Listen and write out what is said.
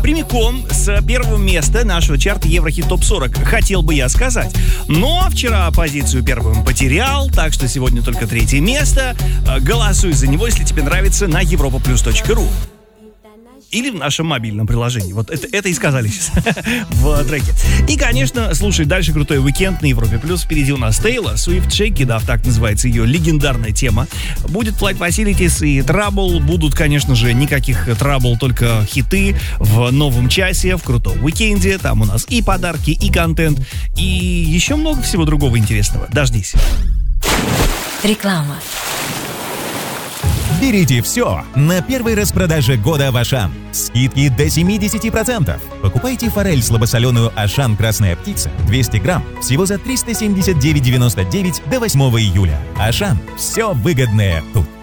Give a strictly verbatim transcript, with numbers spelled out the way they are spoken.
прямиком с первого места нашего чарта Еврохит топ сорок, хотел бы я сказать. Но вчера позицию первым потерял, так что сегодня только третье место. Голосуй за него, если тебе нравится, на европа плюс точка ру. Или в нашем мобильном приложении. Вот это, это и сказали сейчас в треке. И, конечно, слушай дальше крутой уикенд на Европе Плюс. Впереди у нас Тейлор Свифт, Shake It Off, так называется ее легендарная тема. Будет Flight Facilities и Trouble. Будут, конечно же, никаких Trouble, только хиты в новом часе, в крутом уикенде. Там у нас и подарки, и контент, и еще много всего другого интересного. Дождись. Реклама. Берите все на первой распродаже года в Ашан. Скидки до семьдесят процентов. Покупайте форель слабосоленую Ашан Красная Птица двести грамм всего за триста семьдесят девять девяносто девять до восьмого июля. Ашан. Все выгодное тут.